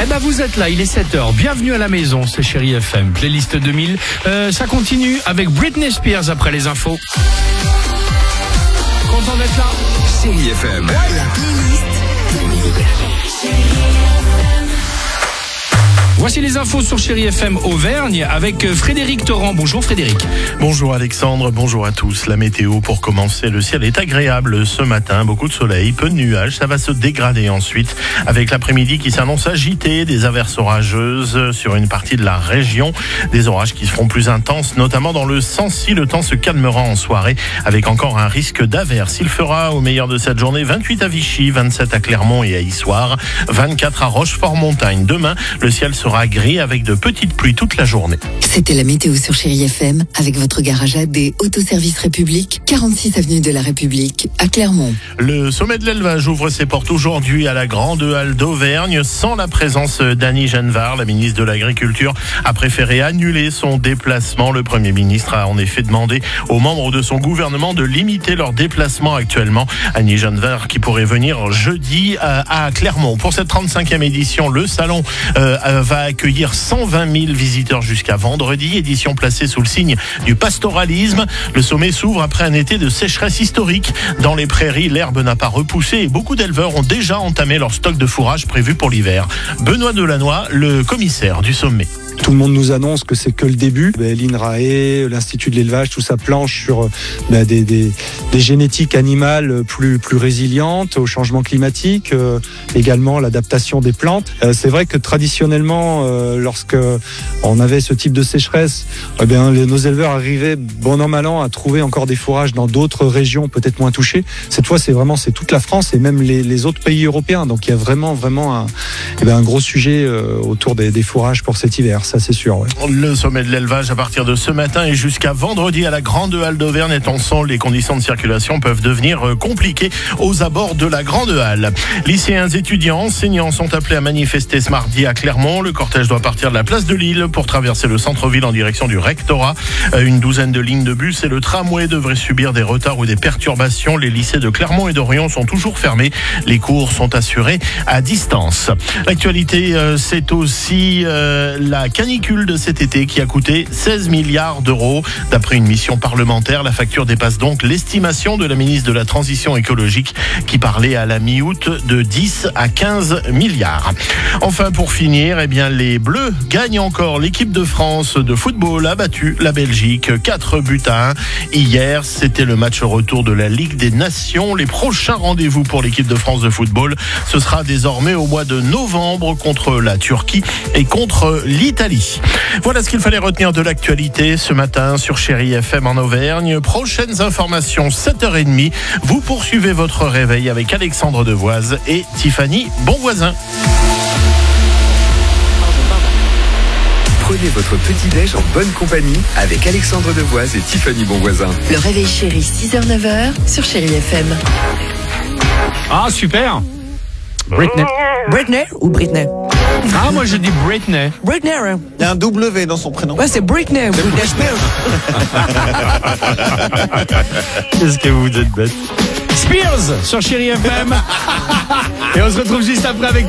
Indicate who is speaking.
Speaker 1: Eh ben vous êtes là, il est 7h. Bienvenue à la maison, c'est Chérie FM. Playlist 2000. Ça continue avec Britney Spears après les infos. Content d'être là.
Speaker 2: Chérie FM.
Speaker 3: La playlist 2000.
Speaker 1: Voici les infos sur Chérie FM Auvergne avec Frédéric Torrent. Bonjour Frédéric.
Speaker 4: Bonjour Alexandre, bonjour à tous. La météo pour commencer, le ciel est agréable ce matin, beaucoup de soleil, peu de nuages, ça va se dégrader ensuite avec l'après-midi qui s'annonce agité, des averses orageuses sur une partie de la région, des orages qui seront plus intenses, notamment dans le Sancy. Le temps se calmera en soirée avec encore un risque d'averse. Il fera au meilleur de cette journée 28 à Vichy, 27 à Clermont et à Issoire, 24 à Rochefort-Montagne. Demain, le ciel sera gris avec de petites pluies toute la journée.
Speaker 3: C'était la météo sur Chérie FM avec votre garage AD Autoservice République, 46 avenue de la République à Clermont.
Speaker 4: Le sommet de l'élevage ouvre ses portes aujourd'hui à la Grande Halle d'Auvergne sans la présence d'Annie Genevard. La ministre de l'Agriculture a préféré annuler son déplacement. Le Premier ministre a en effet demandé aux membres de son gouvernement de limiter leurs déplacements actuellement. Annie Genevard qui pourrait venir jeudi à Clermont. Pour cette 35e édition, le salon va accueillir 120 000 visiteurs jusqu'à vendredi. Édition placée sous le signe du pastoralisme. Le sommet s'ouvre après un été de sécheresse historique. Dans les prairies, l'herbe n'a pas repoussé et beaucoup d'éleveurs ont déjà entamé leur stock de fourrage prévu pour l'hiver. Benoît Delannoy, le commissaire du sommet.
Speaker 5: Tout le monde nous annonce que c'est que le début. L'INRAE, l'Institut de l'élevage, tout ça planche sur des génétiques animales plus résilientes au changement climatique, également l'adaptation des plantes. C'est vrai que traditionnellement, lorsque on avait ce type de sécheresse, nos éleveurs arrivaient bon an mal an à trouver encore des fourrages dans d'autres régions peut-être moins touchées. Cette fois, c'est toute la France et même les autres pays européens. Donc il y a vraiment un gros sujet autour des fourrages pour cet hiver. Ça, c'est sûr. Ouais.
Speaker 4: Le sommet de l'élevage à partir de ce matin et jusqu'à vendredi à la Grande Halle d'Auvergne. Attention, les conditions de circulation peuvent devenir compliquées aux abords de la Grande Halle. Lycéens, étudiants, enseignants sont appelés à manifester ce mardi à Clermont. Le cortège doit partir de la place de Lille pour traverser le centre-ville en direction du rectorat. Une douzaine de lignes de bus et le tramway devraient subir des retards ou des perturbations. Les lycées de Clermont et d'Orion sont toujours fermés. Les cours sont assurés à distance. L'actualité, c'est aussi la canicule de cet été qui a coûté 16 milliards d'euros. D'après une mission parlementaire, la facture dépasse donc l'estimation de la ministre de la Transition écologique qui parlait à la mi-août de 10 à 15 milliards. Enfin, pour finir, les Bleus gagnent encore. L'équipe de France de football a battu la Belgique 4-1. Hier, c'était le match retour de la Ligue des Nations. Les prochains rendez-vous pour l'équipe de France de football, ce sera désormais au mois de novembre contre la Turquie et contre l'Italie. Voilà ce qu'il fallait retenir de l'actualité ce matin sur Chérie FM en Auvergne. Prochaines informations, 7h30. Vous poursuivez votre réveil avec Alexandre Devoise et Tiffany Bonvoisin.
Speaker 2: Prenez votre petit-déj en bonne compagnie avec Alexandre Devoise et Tiffany Bonvoisin.
Speaker 3: Le réveil Chérie 6h-9h sur Chérie FM.
Speaker 1: Ah super. Britney.
Speaker 6: Britney ou Britney?
Speaker 1: Ah moi je dis Britney.
Speaker 6: Britney, ouais.
Speaker 7: Il y a un W dans son prénom.
Speaker 6: Ouais, c'est Britney. Britney Spears.
Speaker 1: Qu'est-ce que vous êtes bête. Spears sur Chérie FM. Et on se retrouve juste après avec